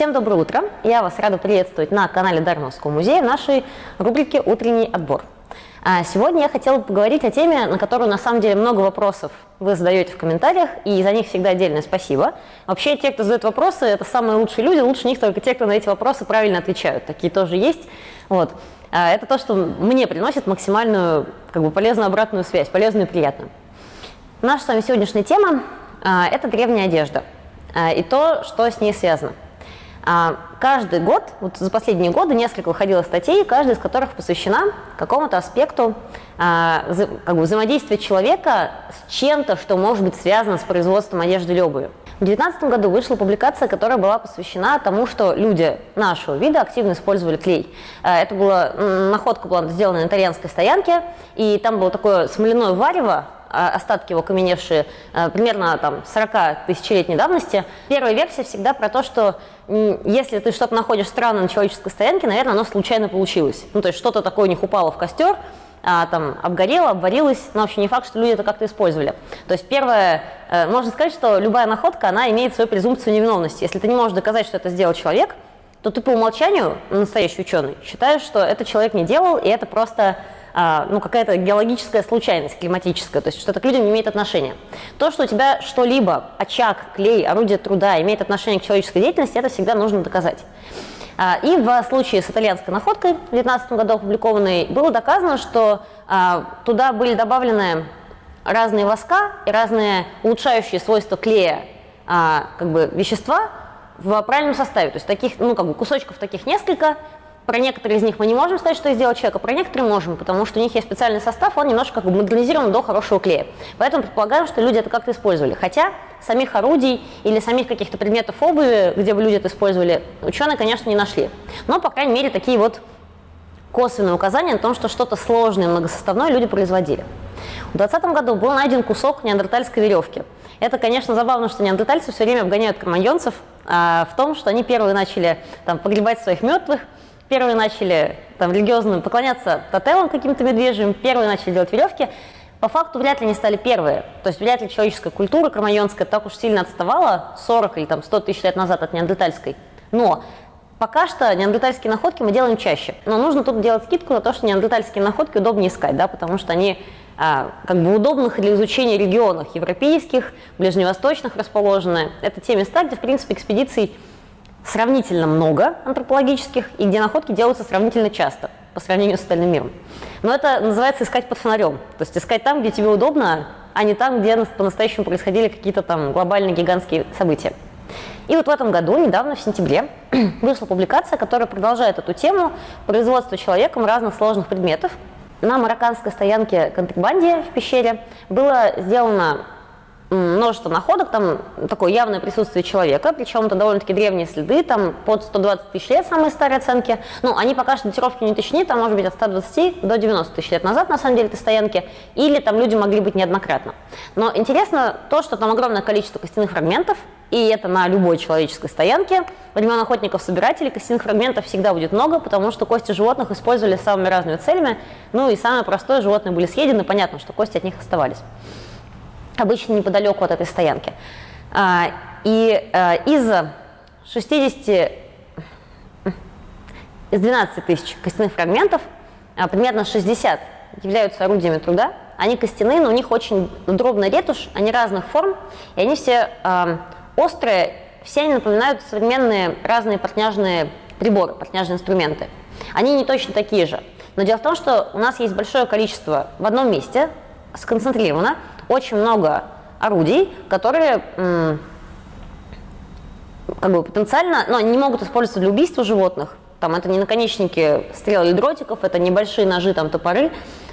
Всем доброе утро! Я вас рада приветствовать на канале Дарвиновского музея в нашей рубрике «Утренний отбор». Сегодня я хотела поговорить о теме, на которую на самом деле много вопросов вы задаете в комментариях, и за них всегда отдельное спасибо. Вообще, те, кто задает вопросы, это самые лучшие люди, лучше них только те, кто на эти вопросы правильно отвечают. Такие тоже есть. Это то, что мне приносит максимальную полезную обратную связь, полезную и приятную. Наша с вами сегодняшняя тема – это древняя одежда и то, что с ней связано. Каждый год, за последние годы несколько выходило статей, каждая из которых посвящена какому-то аспекту взаимодействия человека с чем-то, что может быть связано с производством одежды или обуви. В 2019 году вышла публикация, которая была посвящена тому, что люди нашего вида активно использовали клей. Находка была сделана на итальянской стоянке, и там было такое смоляное варево, остатки его окаменевшие, примерно 40 тысячелетней давности. Первая версия всегда про то, что если ты что-то находишь странное на человеческой стоянке, наверное, оно случайно получилось. То есть что-то такое у них упало в костер, обгорело, обварилось, но вообще не факт, что люди это как-то использовали. То есть первое, можно сказать, что любая находка, она имеет свою презумпцию невиновности. Если ты не можешь доказать, что это сделал человек, то ты по умолчанию, настоящий ученый, считаешь, что этот человек не делал, и это просто какая-то геологическая случайность, климатическая, то есть что это к людям не имеет отношения. То, что у тебя что-либо, очаг, клей, орудие труда имеет отношение к человеческой деятельности, это всегда нужно доказать. И в случае с итальянской находкой, в 2019 году опубликованной, было доказано, что туда были добавлены разные воска и разные улучшающие свойства клея вещества в правильном составе. То есть таких, кусочков таких несколько. Про некоторые из них мы не можем сказать, что сделал человек, а про некоторые можем, потому что у них есть специальный состав, он немножко модернизирован до хорошего клея. Поэтому предполагаем, что люди это как-то использовали. Хотя самих орудий или самих каких-то предметов обуви, где бы люди это использовали, ученые, конечно, не нашли. Но, по крайней мере, такие косвенные указания на том, что что-то сложное, многосоставное люди производили. В 2020 году был найден кусок неандертальской веревки. Это, конечно, забавно, что неандертальцы все время обгоняют кроманьонцев в том, что они первые начали погребать своих мертвых, первые начали религиозно поклоняться тотемам каким-то медвежьим, первые начали делать веревки. По факту вряд ли не стали первые. То есть вряд ли человеческая культура кроманьонская так уж сильно отставала 40 или 100 тысяч лет назад от неандертальской. Но пока что неандертальские находки мы делаем чаще. Но нужно тут делать скидку на то, что неандертальские находки удобнее искать, потому что они в удобных для изучения регионах европейских, ближневосточных расположены. Это те места, где, в принципе, экспедиций сравнительно много антропологических, и где находки делаются сравнительно часто по сравнению с остальным миром. Но это называется искать под фонарем. То есть искать там, где тебе удобно, а не там, где по-настоящему происходили какие-то глобальные гигантские события. И в этом году, недавно, в сентябре, вышла публикация, которая продолжает эту тему производства человеком разных сложных предметов. На марокканской стоянке Контрабанде в пещере было сделано множество находок, там такое явное присутствие человека, причем это довольно-таки древние следы, под 120 тысяч лет самые старые оценки. Они пока что датировки не точны, там может быть от 120 до 90 тысяч лет назад, на самом деле, этой стоянки, или там люди могли быть неоднократно. Но интересно то, что там огромное количество костяных фрагментов, и это на любой человеческой стоянке. Времен охотников-собирателей костяных фрагментов всегда будет много, потому что кости животных использовали самыми разными целями, и самое простое, животные были съедены, понятно, что кости от них оставались. Обычно неподалеку от этой стоянки. Из 12 тысяч костяных фрагментов примерно 60 являются орудиями труда. Они костяные, но у них очень дробная ретушь, они разных форм, и они все острые, все они напоминают современные разные портняжные приборы, портняжные инструменты. Они не точно такие же. Но дело в том, что у нас есть большое количество в одном месте, сконцентрировано, очень много орудий, которые потенциально, но не могут использоваться для убийства животных. Это не наконечники стрел или дротиков, это небольшие ножи, топоры.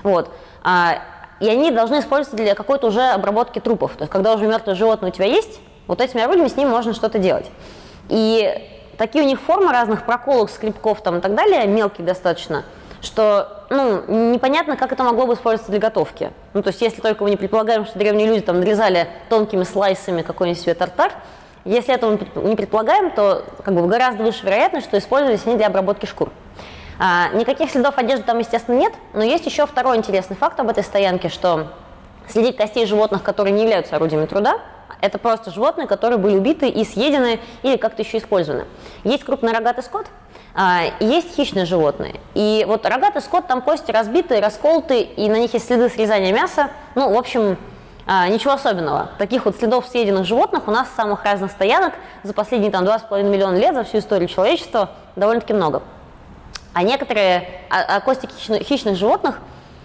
И они должны использоваться для какой-то уже обработки трупов. То есть, когда уже мертвое животное у тебя есть, этими орудиями с ним можно что-то делать. И такие у них формы разных проколок, скребков и так далее, мелкие достаточно, что непонятно, как это могло бы использоваться для готовки. То есть, если только мы не предполагаем, что древние люди нарезали тонкими слайсами какой-нибудь себе тартар, если этого не предполагаем, то гораздо выше вероятность, что использовались они для обработки шкур. Никаких следов одежды там, естественно, нет, но есть еще второй интересный факт об этой стоянке, что среди костей животных, которые не являются орудиями труда, Это просто животные, которые были убиты и съедены или как-то еще использованы. Есть крупнорогатый скот, и есть хищные животные. И вот рогатый скот, там кости разбиты, расколоты, и на них есть следы срезания мяса. Ну, в общем, ничего особенного. Таких вот следов съеденных животных у нас с самых разных стоянок за последние 2,5 миллиона лет, за всю историю человечества, довольно-таки много. А некоторые кости хищных животных,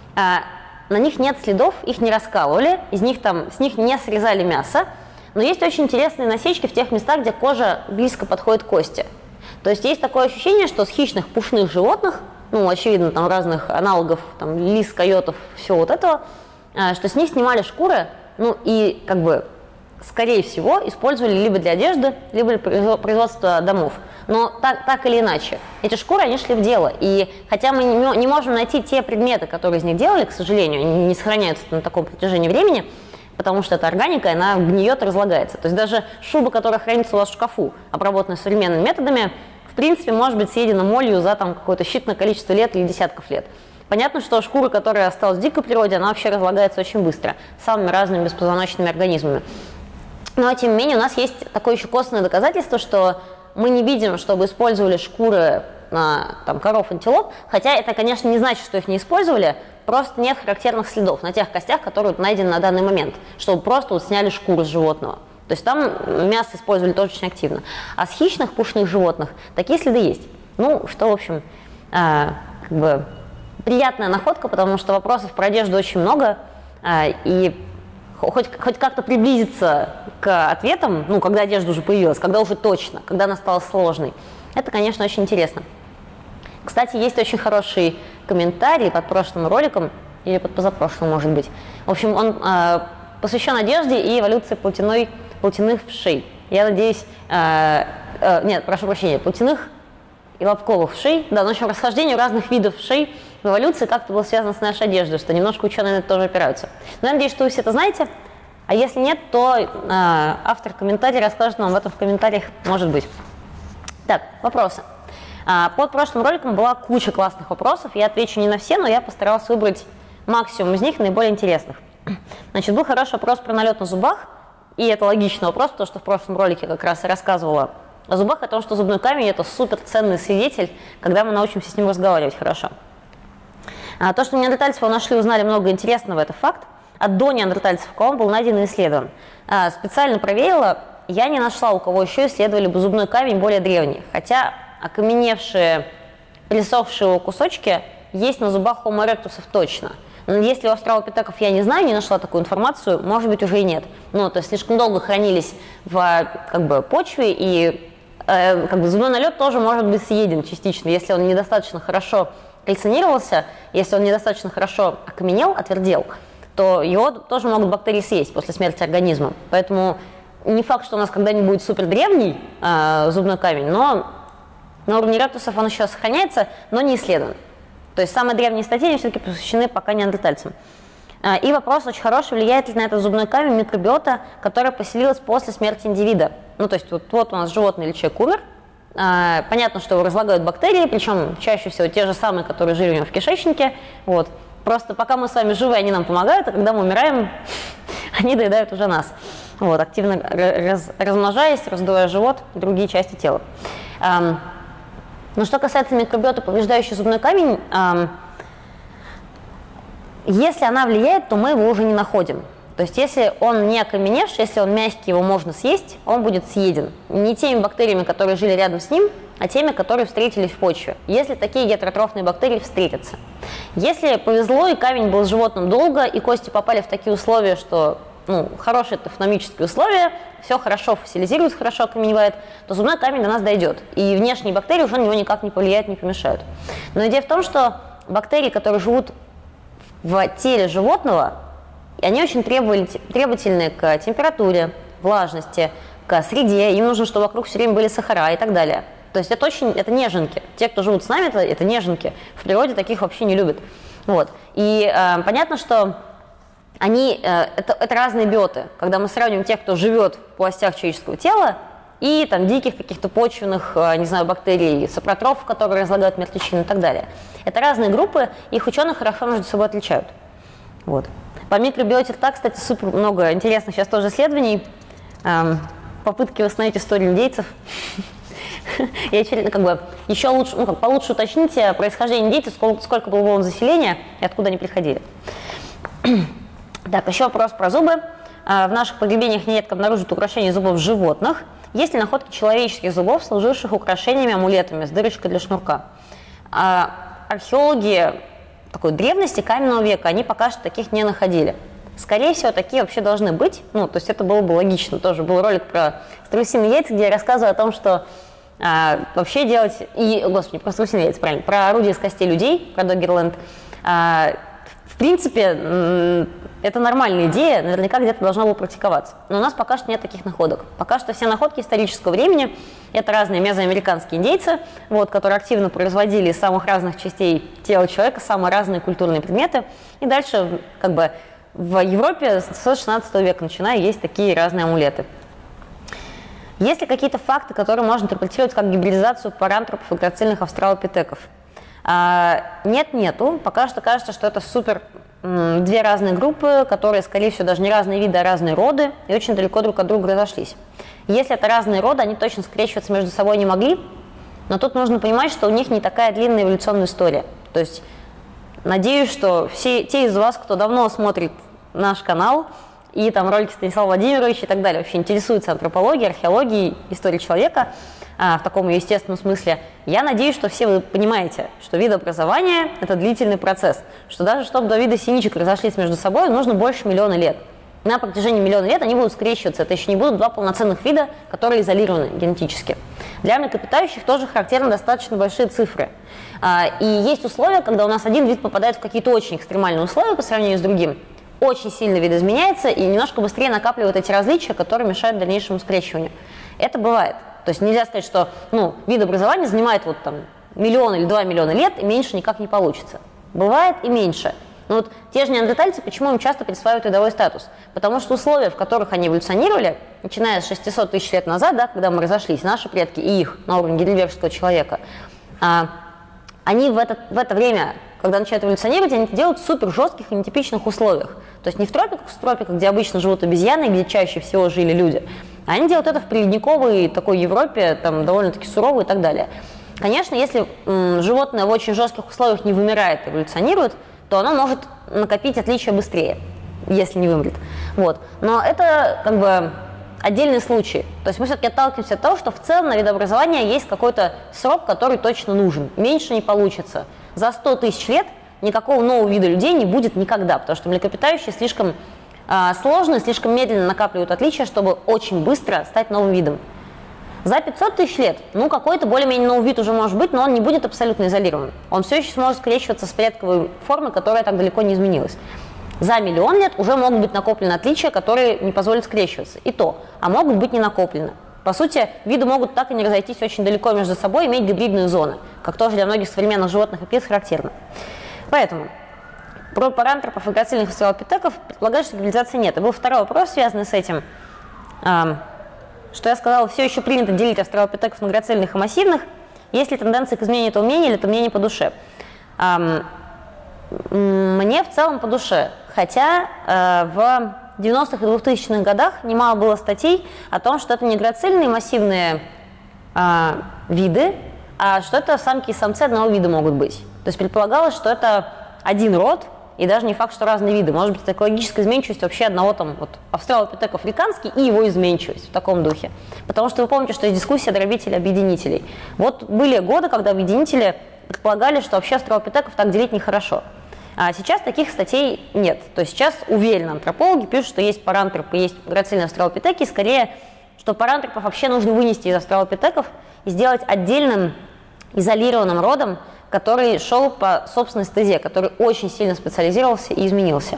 на них нет следов, их не раскалывали, с них не срезали мясо, но есть очень интересные насечки в тех местах, где кожа близко подходит к кости. То есть есть такое ощущение, что с хищных пушных животных, ну, очевидно, там разных аналогов, там, лис, койотов, всего вот этого, что с них снимали шкуры, ну, и, как бы, скорее всего, использовали либо для одежды, либо для производства домов. Но так или иначе, эти шкуры, они шли в дело. И хотя мы не можем найти те предметы, которые из них делали, к сожалению, они не сохраняются на таком протяжении времени, потому что это органика, и она гниет и разлагается. То есть даже шуба, которая хранится у вас в шкафу, обработанная современными методами, в принципе, может быть съедена молью за там какое-то считанное количество лет или десятков лет. Понятно, что шкура, которая осталась в дикой природе, она вообще разлагается очень быстро, самыми разными беспозвоночными организмами. Но, тем не менее, у нас есть такое еще косвенное доказательство, что мы не видим, чтобы использовали шкуры там, коров, антилоп, хотя это, конечно, не значит, что их не использовали, просто нет характерных следов на тех костях, которые найдены на данный момент, чтобы просто вот сняли шкуру с животного. То есть там мясо использовали тоже очень активно. А с хищных пушных животных такие следы есть. Ну, что, в общем, как бы приятная находка, потому что вопросов про одежду очень много, и хоть как-то приблизиться к ответам, ну, когда одежда уже появилась, когда уже точно, когда она стала сложной, это, конечно, очень интересно. Кстати, есть очень хороший комментарий под прошлым роликом, или под позапрошлым, может быть. В общем, он посвящен одежде и эволюции плотяных вшей. Я надеюсь, нет, прошу прощения, плотяных и лобковых вшей, да, но в общем, расхождению разных видов вшей в эволюции как-то было связано с нашей одеждой, что немножко ученые на это тоже опираются. Но я надеюсь, что вы все это знаете, а если нет, то автор комментария расскажет нам об этом в комментариях, может быть. Так, вопросы. Под прошлым роликом была куча классных вопросов, я отвечу не на все, но я постаралась выбрать максимум из них, наиболее интересных. Значит, был хороший вопрос про налет на зубах, и это логичный вопрос, потому что в прошлом ролике как раз я рассказывала о зубах, о том, что зубной камень – это суперценный свидетель, когда мы научимся с ним разговаривать хорошо. То, что неандертальцев его нашли, узнали много интересного, это факт. А до неандертальцев у кого он был найден и исследован. Специально проверила, я не нашла, у кого еще исследовали бы зубной камень более древний, хотя окаменевшие, присохшие его кусочки есть на зубах Homo erectus точно. Но если у австралопитеков я не знаю, не нашла такую информацию, может быть, уже и нет. Ну, то есть слишком долго хранились в как бы, почве, и как бы, зубной налет тоже может быть съеден частично, если он недостаточно хорошо кальцинировался, если он недостаточно хорошо окаменел, отвердел, то его тоже могут бактерии съесть после смерти организма. Поэтому не факт, что у нас когда-нибудь будет супердревний зубной камень, но на уровне ректусов он еще сохраняется, но не исследован. То есть самые древние статьи все-таки посвящены пока неандертальцам. И вопрос очень хороший, влияет ли на этот зубной камень микробиота, которая поселилась после смерти индивида. Ну, то есть вот у нас животное или человек умер, понятно, что его разлагают бактерии, причем чаще всего те же самые, которые жили у него в кишечнике. Вот. Просто пока мы с вами живы, они нам помогают, а когда мы умираем, они доедают уже нас. Вот, активно размножаясь, раздувая живот и другие части тела. Но что касается микробиота, повреждающей зубной камень, если она влияет, то мы его уже не находим. То есть если он не окаменевший, если он мягкий, его можно съесть, он будет съеден. Не теми бактериями, которые жили рядом с ним, а теми, которые встретились в почве, если такие гетеротрофные бактерии встретятся. Если повезло, и камень был с животным долго, и кости попали в такие условия, что хорошие тавтономические условия, все хорошо фосилизируется, хорошо окаменевает, то зубной камень до нас дойдет. И внешние бактерии уже на него никак не повлияют, не помешают. Но идея в том, что бактерии, которые живут в теле животного, они очень требовательны к температуре, влажности, к среде. Им нужно, чтобы вокруг все время были сахара и так далее. То есть это неженки. Те, кто живут с нами, это неженки. В природе таких вообще не любят. Вот. И понятно, что это разные биоты. Когда мы сравниваем тех, кто живет в полостях человеческого тела, и там диких каких-то почвенных, не знаю, бактерий, сапротрофов, которые разлагают мертвечину и так далее. Это разные группы, их ученые хорошо между собой отличают. Вот. По микробиоте так, кстати, супер много интересных сейчас тоже исследований. попытки восстановить историю индейцев. И очевидно, еще лучше, получше уточните происхождение индейцев, сколько было волн заселения и откуда они приходили. Так, еще вопрос про зубы. В наших погребениях нередко обнаруживают украшения зубов животных. Есть ли находки человеческих зубов, служивших украшениями, амулетами с дырочкой для шнурка? Археологи такой древности, каменного века, они пока что таких не находили. Скорее всего, такие вообще должны быть. То есть это было бы логично. Тоже был ролик про страусиные яйца, где я рассказываю о том, что вообще делать... Господи, про страусиные яйца, правильно. Про орудия из костей людей, про Доггерленд. В принципе, это нормальная идея, наверняка где-то должна была практиковаться. Но у нас пока что нет таких находок. Пока что все находки исторического времени – это разные мезоамериканские индейцы, которые активно производили из самых разных частей тела человека самые разные культурные предметы. И дальше, в Европе с 16 века начиная есть такие разные амулеты. Есть ли какие-то факты, которые можно интерпретировать как гибридизацию парантропов и грацильных австралопитеков? Нет, нету. Пока что кажется, что это две разные группы, которые, скорее всего, даже не разные виды, а разные роды, и очень далеко друг от друга разошлись. Если это разные роды, они точно скрещиваться между собой не могли, но тут нужно понимать, что у них не такая длинная эволюционная история. То есть, надеюсь, что все те из вас, кто давно смотрит наш канал, и там ролики Станислава Владимировича и так далее, вообще интересуются антропологией, археологией, историей человека, в таком естественном смысле, я надеюсь, что все вы понимаете, что видообразование – это длительный процесс, что даже чтобы два вида синичек разошлись между собой, нужно больше миллиона лет. На протяжении миллиона лет они будут скрещиваться, это еще не будут два полноценных вида, которые изолированы генетически. Для млекопитающих тоже характерны достаточно большие цифры. И есть условия, когда у нас один вид попадает в какие-то очень экстремальные условия по сравнению с другим, очень сильно видоизменяется и немножко быстрее накапливает эти различия, которые мешают дальнейшему скрещиванию. Это бывает. То есть нельзя сказать, что видообразование занимает миллион или 2 миллиона лет, и меньше никак не получится. Бывает и меньше. Но те же неандертальцы, почему им часто присваивают видовой статус? Потому что условия, в которых они эволюционировали, начиная с 600 тысяч лет назад, когда мы разошлись, наши предки и их на уровне гейдельбергского человека, они в это время, когда начинают эволюционировать, они это делают в супер жестких и нетипичных условиях. То есть не в тропиках, где обычно живут обезьяны, где чаще всего жили люди, а они делают это в приледниковой такой Европе, там довольно-таки суровой и так далее. Конечно, если животное в очень жестких условиях не вымирает, эволюционирует, то оно может накопить отличия быстрее, если не вымрет. Но это отдельный случай. То есть мы все-таки отталкиваемся от того, что в целом на видообразование есть какой-то срок, который точно нужен. Меньше не получится. За 100 тысяч лет никакого нового вида людей не будет никогда, потому что млекопитающие слишком сложно, слишком медленно накапливают отличия, чтобы очень быстро стать новым видом. За 500 тысяч лет, какой-то более-менее новый вид уже может быть, но он не будет абсолютно изолирован. Он все еще сможет скрещиваться с предковой формой, которая так далеко не изменилась. За миллион лет уже могут быть накоплены отличия, которые не позволят скрещиваться. И то, а могут быть не накоплены. По сути, виды могут так и не разойтись очень далеко между собой, иметь гибридные зоны, как тоже для многих современных животных и птиц характерно. Поэтому про парантропов и грацильных австралопитеков предполагаю, что гибридизации нет. И был второй вопрос, связанный с этим, что я сказала, все еще принято делить австралопитеков на грацильных и массивных. Есть ли тенденция к изменению этого мнения или это мнение по душе? Мне в целом по душе. Хотя в 90-х и 2000-х годах немало было статей о том, что это не грацильные массивные виды, а что это самки и самцы одного вида могут быть. То есть предполагалось, что это один род, и даже не факт, что разные виды. Может быть, это экологическая изменчивость вообще одного австралопитек африканский и его изменчивость в таком духе. Потому что вы помните, что есть дискуссия дробителей-объединителей. Были годы, когда объединители предполагали, что вообще австралопитеков так делить нехорошо. А сейчас таких статей нет. То есть сейчас уверенно антропологи пишут, что есть парантропы, есть грацильные австралопитеки, и скорее, что парантропов вообще нужно вынести из австралопитеков и сделать отдельным изолированным родом, который шел по собственной стезе, который очень сильно специализировался и изменился.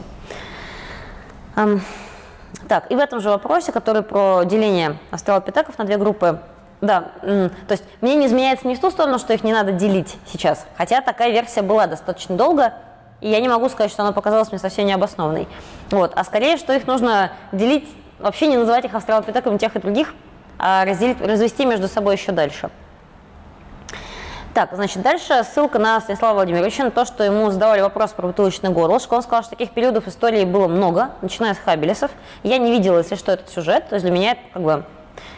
Так, и в этом же вопросе, который про деление австралопитеков на две группы, да, то есть мне не изменяется не в ту сторону, что их не надо делить сейчас, хотя такая версия была достаточно долго, и я не могу сказать, что она показалась мне совсем необоснованной. А скорее, что их нужно делить, вообще не называть их австралопитеками тех и других, а развести между собой еще дальше. Так, значит, дальше ссылка на Станислава Владимировича, на то, что ему задавали вопрос про бутылочное горлышко. Он сказал, что таких периодов истории было много, начиная с Хаббелесов. Я не видела, если что, этот сюжет, то есть для меня это как бы...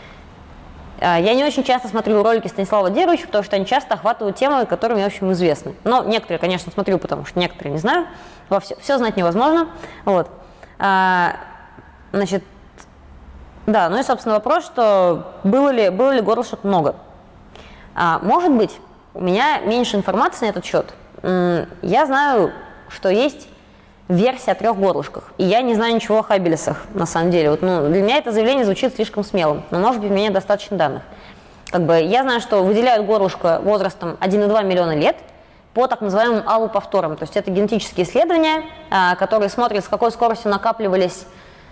Я не очень часто смотрю ролики Станислава Владимировича, потому что они часто охватывают темы, которые мне, в общем, известны. Но некоторые, конечно, смотрю, потому что некоторые не знаю. Все знать невозможно. Вот. Значит, да, ну и, собственно, вопрос, что было ли горлышек много. Может быть, у меня меньше информации на этот счет. Я знаю, что есть версия о 3 горлышках, и я не знаю ничего о Хаббелесах, на самом деле. Вот, для меня это заявление звучит слишком смелым, но, может быть, у меня недостаточно данных. Я знаю, что выделяют горлышко возрастом 1,2 миллиона лет по так называемым аллоповторам. То есть это генетические исследования, которые смотрят, с какой скоростью накапливались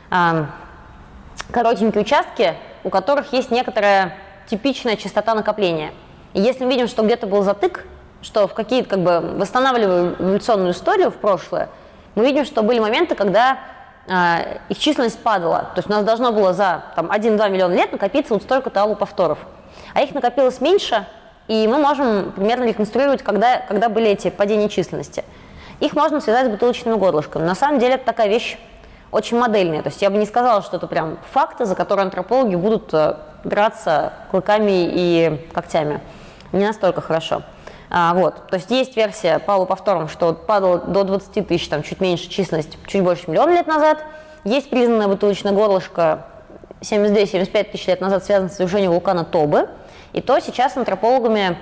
коротенькие участки, у которых есть некоторая типичная частота накопления. И если мы видим, что где-то был затык, что в какие-то, восстанавливая эволюционную историю в прошлое, мы видим, что были моменты, когда их численность падала. То есть у нас должно было за 1-2 миллиона лет накопиться вот столько-то аллоповторов. А их накопилось меньше, и мы можем примерно реконструировать, когда были эти падения численности. Их можно связать с бутылочными горлышками. На самом деле это такая вещь очень модельная. То есть я бы не сказала, что это прям факты, за которые антропологи будут драться клыками и когтями. Не настолько хорошо. То есть есть версия по аллоповторам, что падало до 20 тысяч, чуть меньше численность, чуть больше миллиона лет назад. Есть признанное бутылочное горлышко 72-75 тысяч лет назад, связано с извержением вулкана Тобы. И то сейчас с антропологами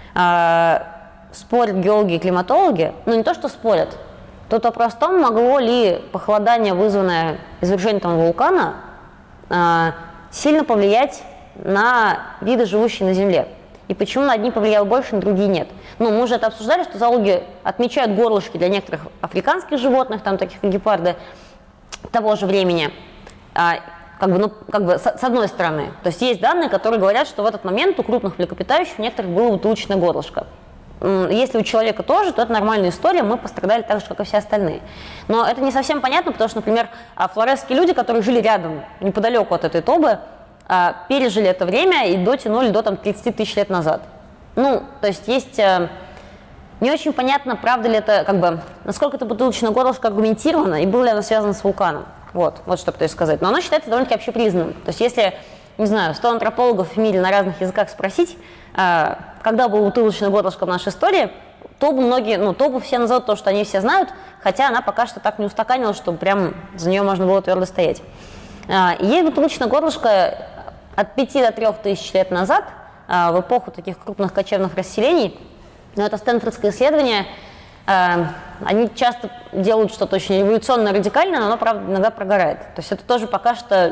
спорят геологи и климатологи. Не то, что спорят. Тут вопрос в том, могло ли похолодание, вызванное извержением вулкана, сильно повлиять на виды, живущие на Земле. И почему на одни повлияло больше, на другие нет. Мы уже это обсуждали, что зоологи отмечают горлышки для некоторых африканских животных, таких как гепарды того же времени, с одной стороны. То есть есть данные, которые говорят, что в этот момент у крупных млекопитающих у некоторых было бутылочное горлышко. Если у человека тоже, то это нормальная история, мы пострадали так же, как и все остальные. Но это не совсем понятно, потому что, например, флоресские люди, которые жили рядом, неподалеку от этой тобы, пережили это время и дотянули до 30 тысяч лет назад. То есть не очень понятно, правда ли это, насколько это бутылочное горлышко аргументировано и было ли оно связано с вулканом. Вот что пытаюсь сказать. Но оно считается довольно-таки общепризнанным. То есть если, не знаю, 100 антропологов в мире на разных языках спросить, когда было бутылочное горлышко в нашей истории, Тобу все назовут то, что они все знают, хотя она пока что так не устаканилась, чтобы прям за нее можно было твердо стоять. Есть бутылочное горлышко от 5 до 3 тысяч лет назад, в эпоху таких крупных кочевных расселений. Но это стэнфордское исследование. Они часто делают что-то очень революционно радикальное, но оно, правда, иногда прогорает. То есть это тоже пока что,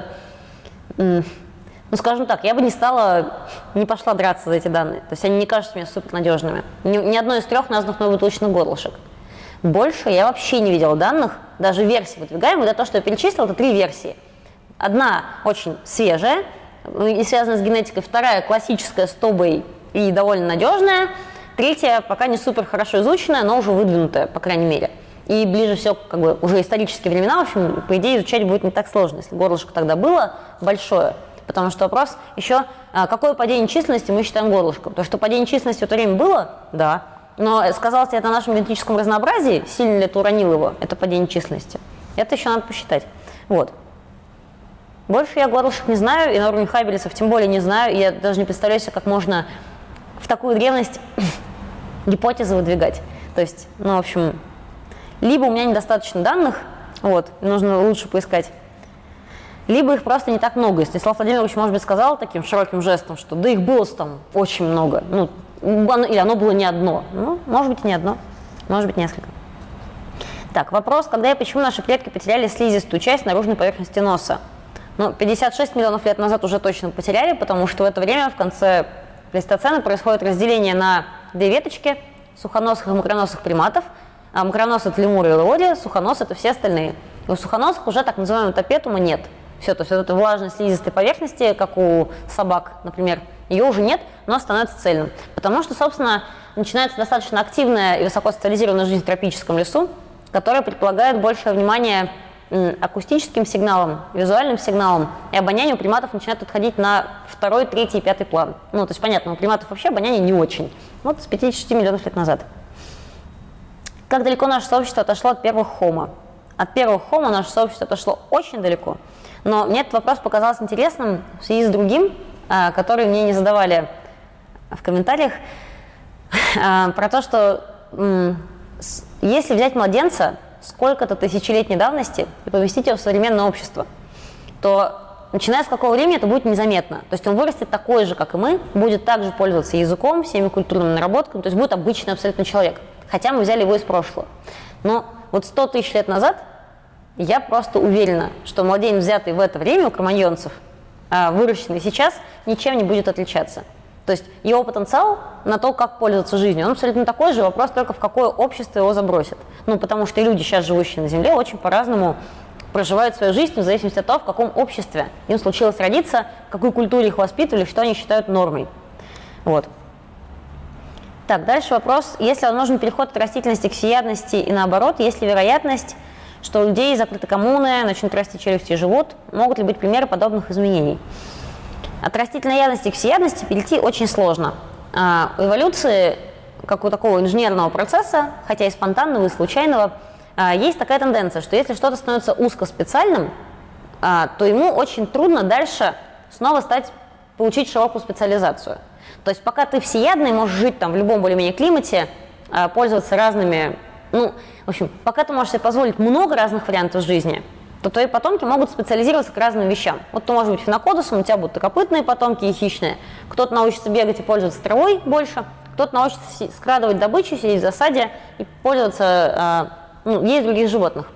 скажем так, я бы не пошла драться за эти данные. То есть они не кажутся мне супернадежными. Ни одно из 3 названных мной бутылочных горлышек. Больше я вообще не видела данных, даже версий выдвигаемых. То, что я перечислила, это 3 версии. Одна очень свежая и связана с генетикой, вторая классическая с тобой и довольно надежная, третья пока не супер хорошо изученная, но уже выдвинутая, по крайней мере. И ближе всего, уже исторические времена, в общем, по идее, изучать будет не так сложно, если горлышко тогда было большое. Потому что вопрос еще, какое падение численности мы считаем горлышком. То, что падение численности в то время было, да, но сказалось ли это на нашем генетическом разнообразии, сильно ли это уронило его, это падение численности, это еще надо посчитать. Больше я горлышек не знаю, и на уровне Хаббелесов тем более не знаю, и я даже не представляю себе, как можно в такую древность гипотезы выдвигать. То есть, в общем, либо у меня недостаточно данных, нужно лучше поискать, либо их просто не так много. И Станислав Владимирович, может быть, сказал таким широким жестом, что да их было очень много, или оно было не одно. Может быть, и не одно, может быть, несколько. Так, вопрос, когда и почему наши предки потеряли слизистую часть наружной поверхности носа? 56 миллионов лет назад уже точно потеряли, потому что в это время, в конце плейстоцена, происходит разделение на 2 веточки сухоносых и макроносых приматов. Макроносы – это лемуры и леоди, сухоносы – это все остальные. И у сухоносых уже так называемого топетума нет. Все, то есть это влажной слизистой поверхности, как у собак, например, ее уже нет, но становится цельным. Потому что, собственно, начинается достаточно активная и высоко специализированная жизнь в тропическом лесу, которая предполагает большее внимание акустическим сигналам, визуальным сигналам, и обоняние у приматов начинает отходить на второй, третий и пятый план. Ну, то есть, понятно, у приматов вообще обоняние не очень. Вот с 56 миллионов лет назад. Как далеко наше сообщество отошло от первых хомо? От первых хомо наше сообщество отошло очень далеко. Но мне этот вопрос показался интересным в связи с другим, который мне не задавали в комментариях, про то, что если взять младенца сколько-то тысячелетней давности и поместить его в современное общество, то начиная с какого времени это будет незаметно. То есть он вырастет такой же, как и мы, будет также пользоваться языком, всеми культурными наработками, то есть будет обычный абсолютно человек. Хотя мы взяли его из прошлого. Но вот 100 тысяч лет назад я просто уверена, что младенец, взятый в это время у кроманьонцев, выращенный сейчас, ничем не будет отличаться. То есть его потенциал на то, как пользоваться жизнью, он абсолютно такой же, вопрос только в какое общество его забросит. Ну, потому что и люди, сейчас живущие на Земле, очень по-разному проживают свою жизнь в зависимости от того, в каком обществе им случилось родиться, в какой культуре их воспитывали, что они считают нормой. Вот. Так, дальше вопрос. Если возможен переход от растительности к всеядности и наоборот, есть ли вероятность, что у людей закрыты коммуны, начнут расти челюсти и живот? Могут ли быть примеры подобных изменений? От растительной ядности к всеядности перейти очень сложно. У эволюции, как у такого инженерного процесса, хотя и спонтанного, и случайного, есть такая тенденция, что если что-то становится узкоспециальным, то ему очень трудно дальше снова получить широкую специализацию. То есть пока ты всеядный, можешь жить там в любом более-менее климате, пользоваться разными, в общем, пока ты можешь себе позволить много разных вариантов жизни, то твои потомки могут специализироваться к разным вещам. Вот ты можешь быть фенокодусом, у тебя будут и копытные потомки, и хищные. Кто-то научится бегать и пользоваться травой больше, кто-то научится скрадывать добычу, сидеть в засаде и пользоваться, есть других животных.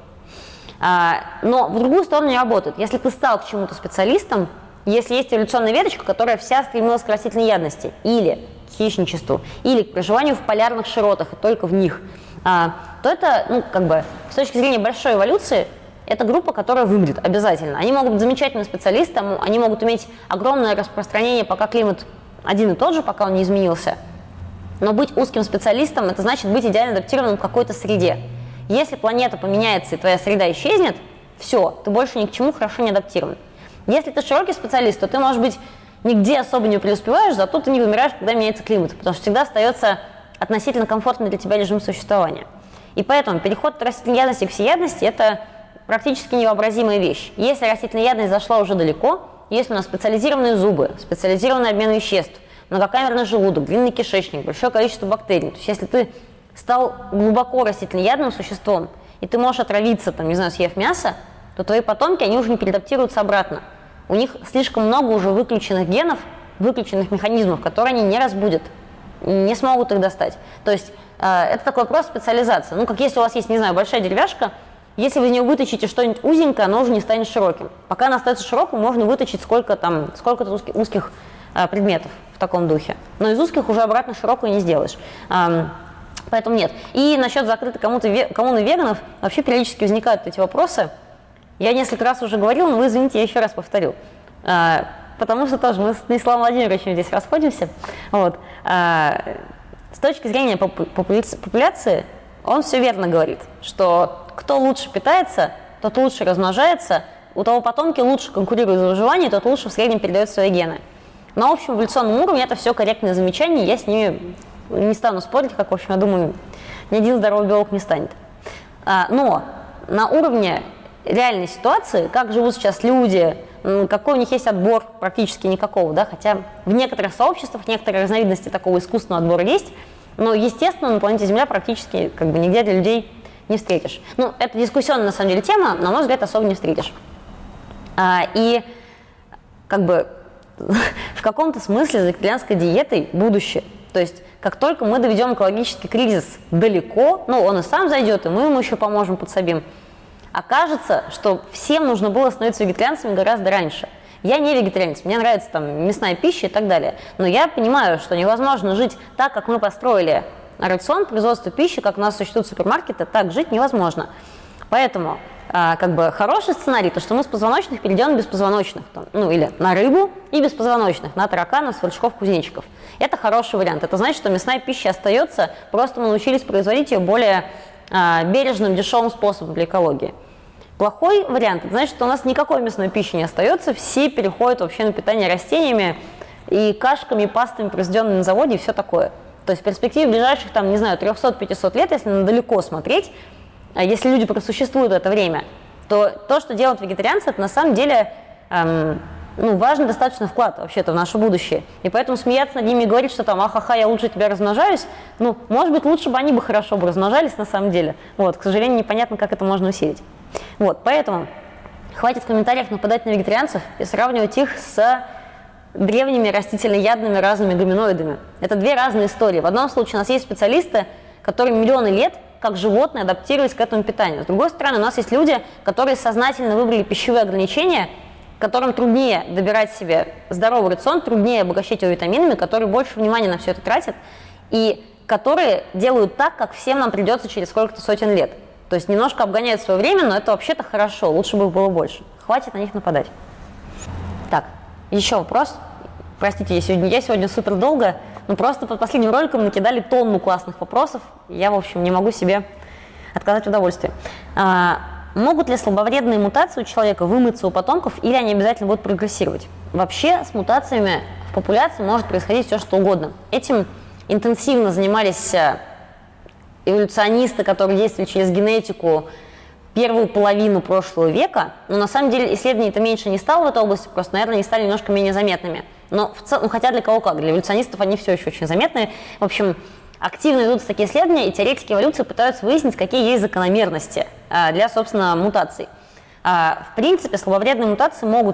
Но в другую сторону не работает. Если ты стал к чему-то специалистом, если есть эволюционная веточка, которая вся стремилась к растительной ядности, или к хищничеству, или к проживанию в полярных широтах, и только в них, то это, с точки зрения большой эволюции, это группа, которая вымрет обязательно. Они могут быть замечательными специалистами, они могут иметь огромное распространение, пока климат один и тот же, пока он не изменился. Но быть узким специалистом – это значит быть идеально адаптированным к какой-то среде. Если планета поменяется и твоя среда исчезнет, все, ты больше ни к чему хорошо не адаптирован. Если ты широкий специалист, то ты, может быть, нигде особо не преуспеваешь, зато ты не вымираешь, когда меняется климат, потому что всегда остается относительно комфортный для тебя режим существования. И поэтому переход от растительной ядности к всеядности – это практически невообразимая вещь. Если растительная ядность зашла уже далеко, если у нас специализированные зубы, специализированный обмен веществ, многокамерный желудок, длинный кишечник, большое количество бактерий, то есть если ты стал глубоко растительноядным существом, и ты можешь отравиться, съев мясо, то твои потомки, они уже не переадаптируются обратно. У них слишком много уже выключенных генов, выключенных механизмов, которые они не разбудят, не смогут их достать. То есть это такой вопрос специализации. Как если у вас есть, большая деревяшка, если вы из нее вытащите что-нибудь узенькое, оно уже не станет широким. Пока она остается широкой, можно вытащить сколько-то узких предметов в таком духе. Но из узких уже обратно широкую не сделаешь. Поэтому нет. И насчет закрытой коммуны веганов, вообще периодически возникают эти вопросы. Я несколько раз уже говорила, но вы извините, я еще раз повторю. Потому что тоже мы с Ислам Владимировичем здесь расходимся. Вот. С точки зрения популяции, он все верно говорит, что кто лучше питается, тот лучше размножается, у того потомки лучше конкурируют за выживание, тот лучше в среднем передает свои гены. На общем эволюционном уровне это все корректные замечания, я с ними не стану спорить, как, в общем, я думаю, ни один здоровый биолог не станет. Но на уровне реальной ситуации, как живут сейчас люди, какой у них есть отбор, практически никакого, да, хотя в некоторых сообществах, некоторые разновидности такого искусственного отбора есть, но, естественно, на планете Земля практически нигде для людей не встретишь. Это дискуссионная, на самом деле, тема, на мой взгляд, особо не встретишь. И, в каком-то смысле за вегетарианской диетой будущее. То есть, как только мы доведем экологический кризис далеко, он и сам зайдет, и мы ему еще поможем, подсобим, окажется, что всем нужно было становиться вегетарианцами гораздо раньше. Я не вегетарианец, мне нравится мясная пища и так далее, но я понимаю, что невозможно жить так, как мы построили рацион производства пищи, как у нас существуют супермаркеты, так жить невозможно. Поэтому хороший сценарий, то что мы с позвоночных перейдем на беспозвоночных, или на рыбу и беспозвоночных, на тараканов, сверчков, кузнечиков. Это хороший вариант. Это значит, что мясная пища остается, просто мы научились производить ее более бережным, дешевым способом для экологии. Плохой вариант, это значит, что у нас никакой мясной пищи не остается, все переходят вообще на питание растениями и кашками, и пастами, произведенными на заводе, и все такое. То есть в перспективе ближайших, там, не знаю, 300-500 лет, если далеко смотреть, если люди просуществуют в это время, то то, что делают вегетарианцы, это на самом деле важный достаточно вклад вообще-то в наше будущее. И поэтому смеяться над ними и говорить, что там, ахаха, я лучше тебя размножаюсь, может быть, лучше бы они бы хорошо бы размножались на самом деле. Вот, к сожалению, непонятно, как это можно усилить. Вот, поэтому хватит в комментариях нападать на вегетарианцев и сравнивать их с древними растительноядными разными гоминоидами. Это две разные истории. В одном случае у нас есть специалисты, которые миллионы лет как животные адаптировались к этому питанию. С другой стороны, у нас есть люди, которые сознательно выбрали пищевые ограничения, которым труднее добирать себе здоровый рацион, труднее обогащать его витаминами, которые больше внимания на все это тратят, и которые делают так, как всем нам придется через сколько-то сотен лет. То есть немножко обгоняют свое время, но это вообще-то хорошо, лучше бы их было больше. Хватит на них нападать. Так, еще вопрос. Простите, я сегодня супер долго, но просто под последним роликом накидали тонну классных вопросов. Я, в общем, не могу себе отказать в удовольствии. Могут ли слабовредные мутации у человека вымыться у потомков, или они обязательно будут прогрессировать? Вообще с мутациями в популяции может происходить все, что угодно. Этим интенсивно занимались эволюционисты, которые действовали через генетику первую половину прошлого века. Но на самом деле исследований-то меньше не стало в этой области, просто, наверное, они стали немножко менее заметными. Но в целом, хотя для кого как, для эволюционистов они все еще очень заметны. В общем, активно ведутся такие исследования, и теоретики эволюции пытаются выяснить, какие есть закономерности для, собственно, мутаций. В принципе, слабовредные мутации могут